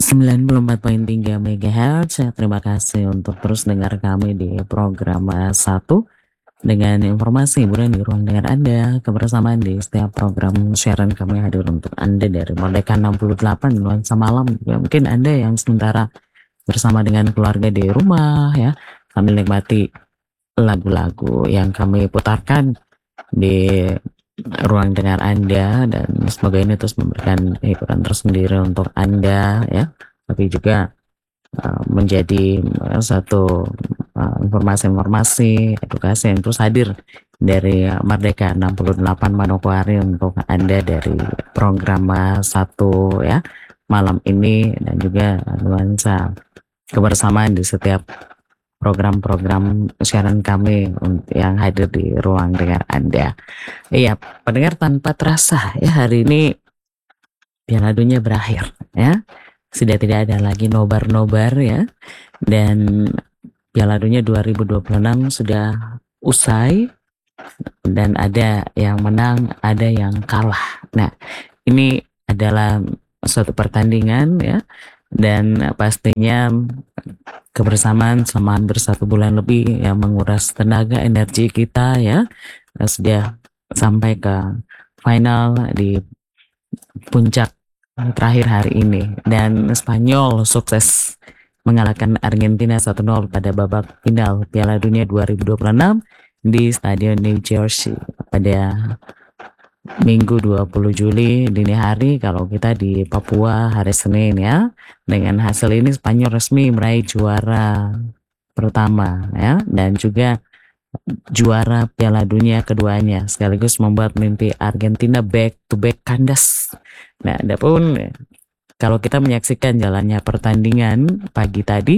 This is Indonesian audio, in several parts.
94,3 MHz. Terima kasih untuk terus dengar kami di program 1 dengan informasi hiburan di ruang dengar Anda. Kebersamaan di setiap program siaran kami hadir untuk Anda dari Merdeka 68 nuansa malam. Ya, mungkin Anda yang sementara bersama dengan keluarga di rumah ya, sambil nikmati lagu-lagu yang kami putarkan di ruang dengar Anda, dan semoga ini terus memberikan hiburan tersendiri untuk Anda ya, tapi juga menjadi satu informasi-informasi edukasi yang terus hadir dari Merdeka 68 Manokwari untuk Anda dari program 1 ya malam ini, dan juga nuansa kebersamaan di setiap program-program siaran kami yang hadir di ruang dengar Anda. Iya, pendengar, tanpa terasa ya hari ini Piala Dunia berakhir ya. Sudah tidak ada lagi nobar-nobar ya. Dan Piala Dunia 2026 sudah usai, dan ada yang menang, ada yang kalah. Nah, ini adalah suatu pertandingan ya, dan pastinya kebersamaan selama hampir 1 bulan lebih yang menguras tenaga energi kita ya, sudah sampai ke final di puncak terakhir hari ini, dan Spanyol sukses mengalahkan Argentina 1-0 pada babak final Piala Dunia 2026 di Stadion New Jersey pada Minggu 20 Juli dini hari, kalau kita di Papua hari Senin ya. Dengan hasil ini Spanyol resmi meraih juara pertama ya, dan juga juara Piala Dunia keduanya, sekaligus membuat mimpi Argentina back to back kandas. Nah, adapun kalau kita menyaksikan jalannya pertandingan pagi tadi,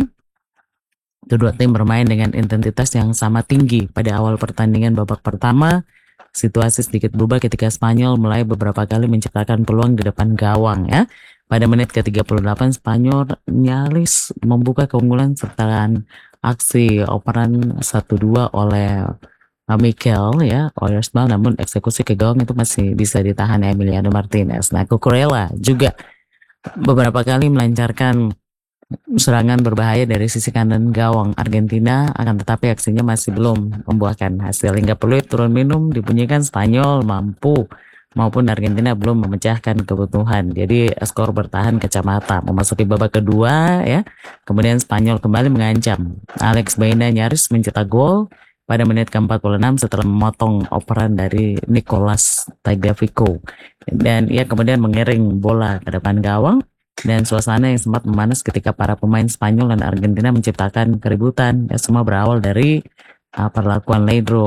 kedua tim bermain dengan intensitas yang sama tinggi. Pada awal pertandingan babak pertama, situasi sedikit berubah ketika Spanyol mulai beberapa kali menciptakan peluang di depan gawang ya. Pada menit ke-38 Spanyol nyaris membuka keunggulan setelah aksi operan 1-2 oleh Mikel ya, Oyarzabal, namun eksekusi ke gawang itu masih bisa ditahan Emiliano Martinez. Nah, Cucurella juga beberapa kali melancarkan serangan berbahaya dari sisi kanan gawang Argentina, akan tetapi aksinya masih belum membuahkan hasil. Hingga peluit turun minum dibunyikan, Spanyol mampu maupun Argentina belum memecahkan kebutuhan. Jadi skor bertahan kacamata. Memasuki babak kedua ya, kemudian Spanyol kembali mengancam. Alex Baena nyaris mencetak gol pada menit ke-46 setelah memotong operan dari Nicolas Tagliafico, dan ia kemudian mengiring bola ke depan gawang, dan suasana yang sempat memanas ketika para pemain Spanyol dan Argentina menciptakan keributan. Ya, semua berawal dari perlakuan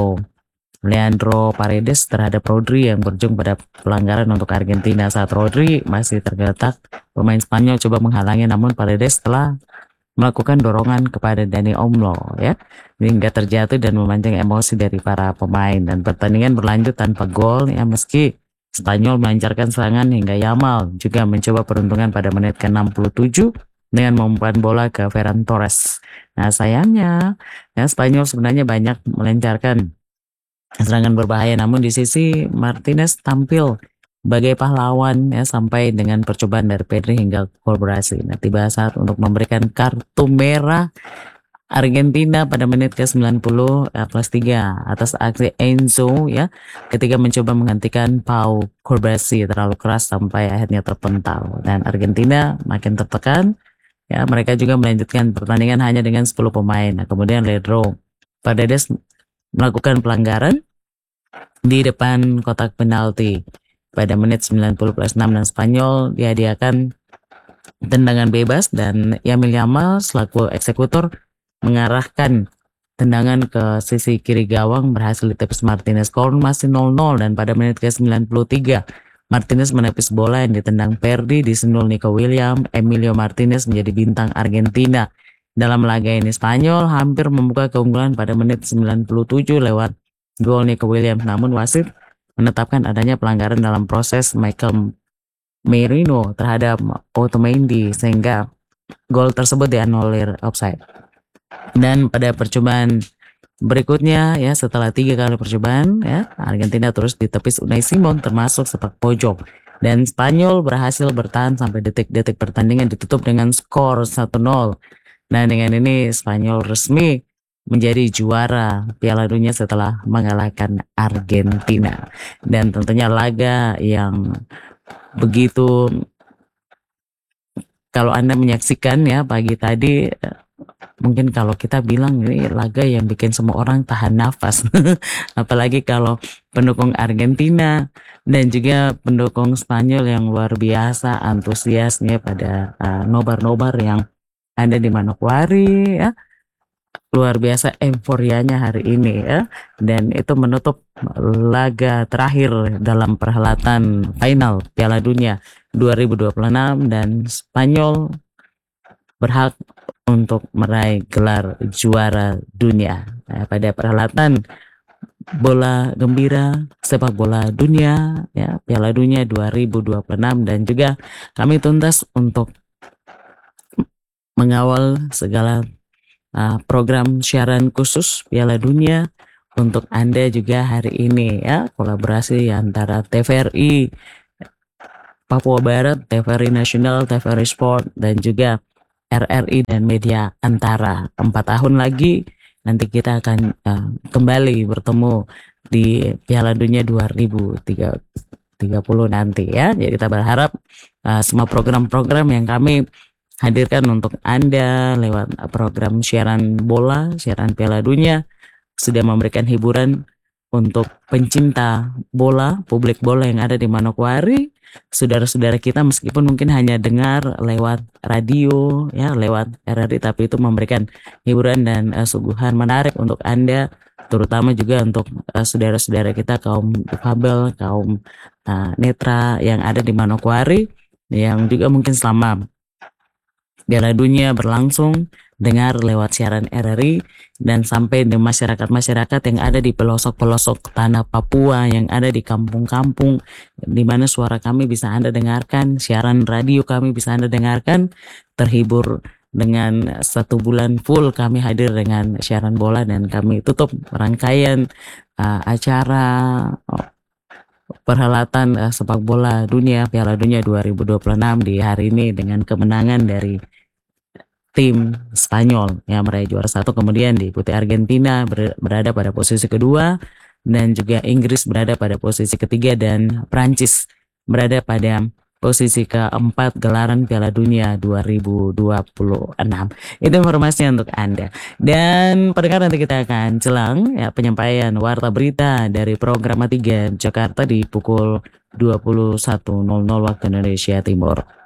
Leandro Paredes terhadap Rodri yang berujung pada pelanggaran untuk Argentina. Saat Rodri masih tergeletak, pemain Spanyol coba menghalangi, namun Paredes telah melakukan dorongan kepada Dani Olmo ya, hingga terjatuh dan memancing emosi dari para pemain, dan pertandingan berlanjut tanpa gol ya, meski Spanyol melancarkan serangan hingga Yamal juga mencoba peruntungan pada menit ke-67 dengan memumpan bola ke Ferran Torres. Nah, sayangnya ya, Spanyol sebenarnya banyak melancarkan serangan berbahaya, namun di sisi Martinez tampil sebagai pahlawan ya, sampai dengan percobaan dari Pedri hingga kolaborasi. Nah, tiba saat untuk memberikan kartu merah Argentina pada menit ke-90 plus 3 atas aksi Enzo ya, ketika mencoba menghentikan Pau Cubarsí terlalu keras sampai akhirnya terpental, dan Argentina makin tertekan ya. Mereka juga melanjutkan pertandingan hanya dengan 10 pemain. Nah, kemudian Leandro Paredes melakukan pelanggaran di depan kotak penalti pada menit 90 plus 6, dan Spanyol dihadiahkan tendangan bebas, dan Lamine Yamal selaku eksekutor mengarahkan tendangan ke sisi kiri gawang, berhasil ditepis Martinez. Skor masih 0-0, dan pada menit ke-93 Martinez menepis bola yang ditendang Perdi, disundul Nico Williams. Emilio Martinez menjadi bintang Argentina dalam laga ini. Spanyol hampir membuka keunggulan pada menit 97 lewat gol Nico Williams, namun wasit menetapkan adanya pelanggaran dalam proses Michael Merino terhadap Otamendi, sehingga gol tersebut dianulir offside. Dan pada percobaan berikutnya ya, setelah 3 kali percobaan ya, Argentina terus ditepis Unai Simon termasuk sepak pojok. dan Spanyol berhasil bertahan sampai detik-detik pertandingan ditutup dengan skor 1-0. Nah, dengan ini Spanyol resmi menjadi juara Piala Dunia setelah mengalahkan Argentina. Dan tentunya laga yang begitu, kalau Anda menyaksikan ya pagi tadi, mungkin kalau kita bilang ini laga yang bikin semua orang tahan nafas. Apalagi kalau pendukung Argentina dan juga pendukung Spanyol yang luar biasa antusiasnya pada nobar-nobar yang ada di Manokwari ya. Luar biasa euforianya hari ini ya, dan itu menutup laga terakhir dalam perhelatan final Piala Dunia 2026 dan Spanyol berhak untuk meraih gelar juara dunia pada perhelatan bola gembira sepak bola dunia ya, Piala Dunia 2026. Dan juga kami tuntas untuk mengawal segala program siaran khusus Piala Dunia untuk Anda juga hari ini ya, kolaborasi antara TVRI Papua Barat, TVRI Nasional, TVRI Sport, dan juga RRI dan Media Antara. 4 tahun lagi nanti kita akan kembali bertemu di Piala Dunia 2030 nanti ya. Jadi kita berharap semua program-program yang kami hadirkan untuk Anda lewat program siaran bola, siaran Piala Dunia sudah memberikan hiburan untuk pencinta bola, publik bola yang ada di Manokwari, saudara-saudara kita, meskipun mungkin hanya dengar lewat radio ya, lewat RRI, tapi itu memberikan hiburan dan suguhan menarik untuk Anda, terutama juga untuk saudara-saudara kita kaum difabel, kaum netra yang ada di Manokwari, yang juga mungkin selama Piala Dunia berlangsung dengar lewat siaran RRI dan sampai di masyarakat-masyarakat yang ada di pelosok-pelosok tanah Papua, yang ada di kampung-kampung, di mana suara kami bisa Anda dengarkan, siaran radio kami bisa Anda dengarkan, terhibur dengan 1 bulan full kami hadir dengan siaran bola, dan kami tutup rangkaian acara perhelatan sepak bola dunia Piala Dunia 2026 di hari ini dengan kemenangan dari tim Spanyol yang meraih juara 1, kemudian diikuti Argentina berada pada posisi kedua, dan juga Inggris berada pada posisi ketiga, dan Prancis berada pada posisi keempat gelaran Piala Dunia 2026. Itu informasinya untuk Anda. Dan pendengar, nanti kita akan jelang ya penyampaian warta berita dari program 3 Jakarta di pukul 21.00 waktu Indonesia Timur.